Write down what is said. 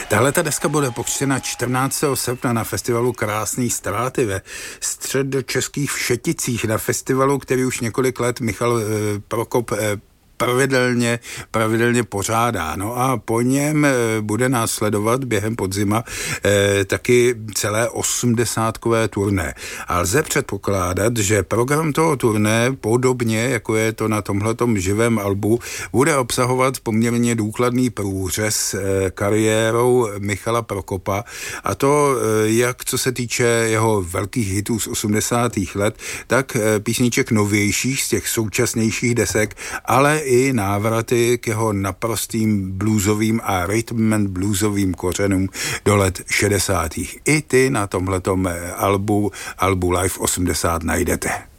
Tahle ta deska bude pokřtěna 14. srpna na festivalu Krásný ztráty ve středočeských Všeticích, na festivalu, který už několik let Michal Prokop pravidelně pořádá. No a po něm bude následovat během podzima taky celé 80kové turné. A lze předpokládat, že program toho turné, podobně jako je to na tomhletom živém albu, bude obsahovat poměrně důkladný průřez kariérou Michala Prokopa, a to jak co se týče jeho velkých hitů z 80. let, tak písniček novějších z těch současnějších desek, ale i návraty k jeho naprostým bluesovým a rhythm and bluesovým kořenům do let 60. I ty na tomhletom albu Live 80 najdete.